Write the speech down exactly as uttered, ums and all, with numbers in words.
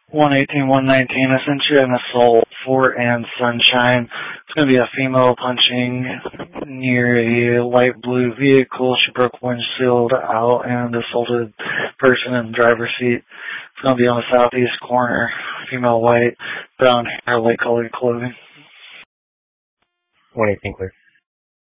one eighteen, one nineteen, I sent you an assault, Fort and Sunshine. It's going to be a female punching near a light blue vehicle. She broke windshield out and assaulted person in the driver's seat. It's going to be on the southeast corner. Female white, brown hair, light colored clothing. one eighteen clear.